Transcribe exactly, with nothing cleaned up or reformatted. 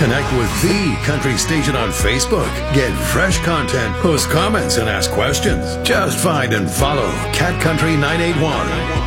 Connect with the country station on Facebook. Get fresh content, post comments, and ask questions. Just find and follow Cat Country nine eight one.